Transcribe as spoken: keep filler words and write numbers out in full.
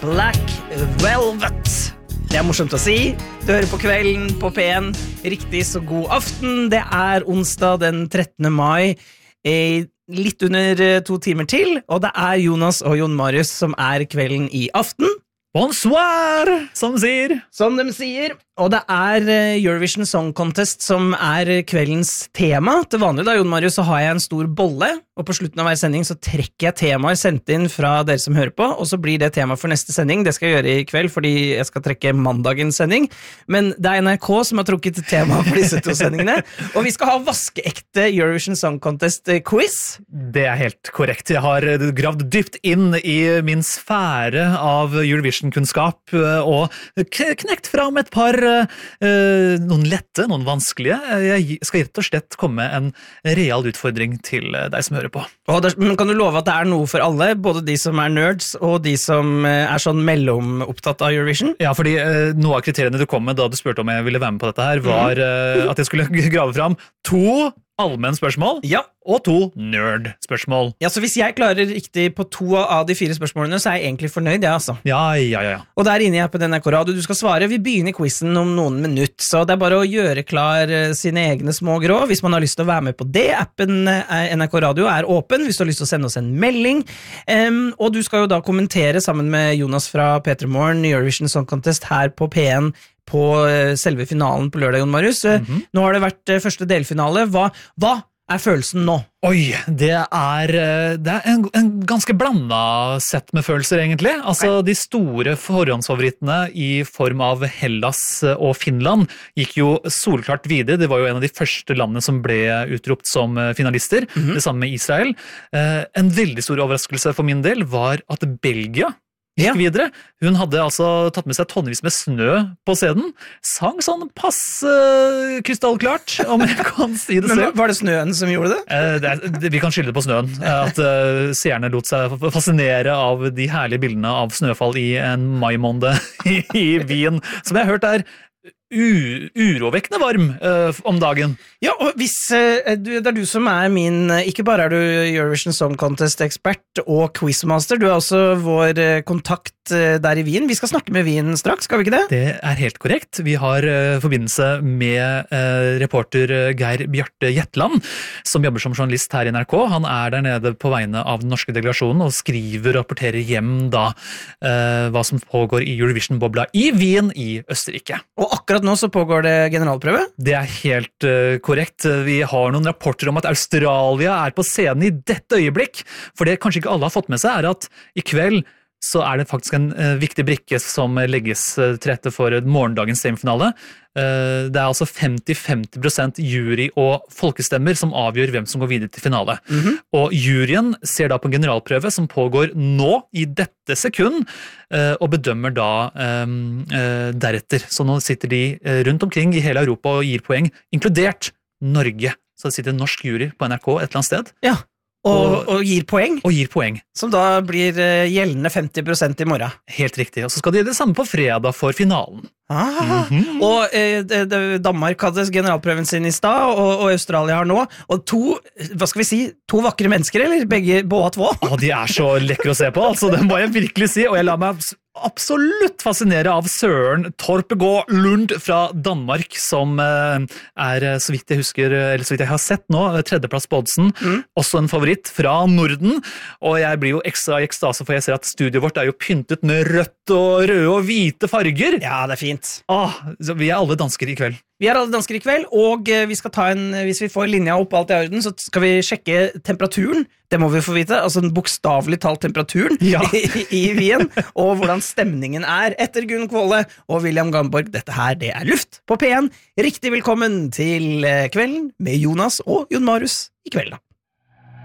Black Velvet. Det er morsomt å si. Du hører på Kvelden på P en. Riktig så god aften. Det er onsdag den trettende mai. Eh, litt under to timer til, og det er Jonas og Jon Marius som er Kvelden i aften. Bonsoir, som sier. Som de sier. Og det er Eurovision Song Contest som er kveldens tema. Til vanlig da, Jon Marius, så har jeg en stor bolle, og på slutten av hver sending så trekker jeg temaer sendt inn fra dere som hører på, og så blir det tema for neste sending. Det skal jeg gjøre i kveld, fordi jeg skal trekke mandagens sending. Men det er N R K som har trukket tema for disse to sendingene, og vi skal ha vaskeekte Eurovision Song Contest-quiz. Det er helt korrekt. Jeg har gravd dypt inn i min sfære av Eurovision-kunnskap, og knekt fram et par Uh, noen lette, noen vanskelige. Jeg skal rett og slett komme en real utfordring til deg som hører på. Oh, det, men kan du love at det er noe for alle? Både de som er nerds og de som er sånn mellomopptatt av Eurovision? Ja, fordi uh, noe av kriteriene du kom med da du spurte om jeg ville være med på dette her, var uh, at jeg skulle grave fram to allmenn spørsmål, ja. Og to nerd-spørsmål. Ja, så hvis jeg klarer riktig på to av de fire spørsmålene, så er jeg egentlig fornøyd, ja, altså. Ja, ja, ja. Og der inne jeg på N R K Radio, du skal svare. Vi begynner quizen om noen minutter, så det er bare å gjøre klar sine egne små grå. Hvis man har lyst til å være med på det, appen N R K Radio er åpen, hvis du har lyst til å sende oss en melding. Um, og du skal jo da kommentere sammen med Jonas fra P tre Morgen, Eurovision Song Contest her på P en, på selve finalen på lørdag, Jon Marius. Mm-hmm. Nå har det vært første delfinale. Hva, hva er følelsen nå? Oi, det er, det er en, en ganske blandet sett med følelser, egentlig. Altså, de store forhåndsfavorittene i form av Hellas og Finland gikk jo solklart videre. Det var jo en av de første landene som ble utropt som finalister. Mm-hmm. Det samme med Israel. En veldig stor overraskelse for min del var at Belgia gikk ja. videre. Hun hadde altså tatt med seg tonnevis med snø på scenen. Sang sånn passe uh, krystallklart, om jeg kan si det selv. Men var det snøen som gjorde det? Uh, det, er, det vi kan skylde det på snøen. At uh, seerne lot seg fascinere av de herlige bildene av snøfall i en mai-måned i, i Wien, som jeg har hørt er U, urovekkende varm uh, om dagen. Ja, og hvis uh, du, det er du som er min, uh, ikke bare er du Eurovision Song Contest-ekspert og quizmaster, du er også vår uh, kontakt uh, der i Wien. Vi skal snakke med Wien straks, skal vi ikke det? Det er helt korrekt. Vi har uh, forbindelse med uh, reporter uh, Geir Bjarte Jetland, som jobber som journalist her i N R K. Han er der nede på vegne av den norske delegasjonen og skriver og rapporterer hjem da uh, hva som pågår i Eurovision-bobla i Wien i Østerrike. Og akkurat nå så pågår det generalprøve? Det er helt uh, korrekt. Vi har noen rapporter om at Australia er på scenen i dette øyeblikk, for det kanskje ikke alle har fått med seg er at i kveld så er det faktisk en uh, viktig brikke som legges uh, til rette for morgendagens semifinale. Uh, det er altså femti femti prosent jury og folkestemmer som avgjør hvem som går videre til finale. Mm-hmm. Og juryen ser da på en generalprøve som pågår nå i dette sekund, uh, og bedømmer da um, uh, deretter. Så nå sitter de uh, rundt omkring i hele Europa og gir poeng, inkludert Norge. Så det sitter en norsk jury på N R K et eller annet sted. Ja. Og, og, og gir poeng? Og gir poeng. Som da blir uh, gjeldende femti prosent i morgen. Helt riktig. Og så skal de gjøre det samme på fredag for finalen. Ah, mm-hmm. Og eh, det, det, Danmark hadde generalprøven sin i stad, og, og Australia har nå. Og to, hva skal vi si, to vakre mennesker, eller? Begge, båda två? Ah, de er så lekre å se på, altså. Det må jeg virkelig si. Og jeg lar meg absolutt fascinere av Søren Torpegård Lund fra Danmark, som eh, er, så vidt jeg husker, eller så vidt jeg har sett nå, tredjeplass på oddsen, mm. også en favoritt fra Norden, og jeg blir jo ekstra i ekstase, for jeg ser at studiet vårt er jo pyntet med rødt og røde og hvite farger. Ja, det er fint. Ah, så vi er alle dansker i kveld. Vi er alle dansker i kveld, og vi skal ta en, hvis vi får linja opp alt i orden, så skal vi sjekke temperaturen. Det må vi få vite, altså bokstavelig talt temperaturen ja. i, i Wien, og hvordan stemningen er etter Gunn Kvåle og William Gamborg. Dette her, det er Luft på P en. Riktig velkommen til kvelden med Jonas og Jon Marius i kveld da.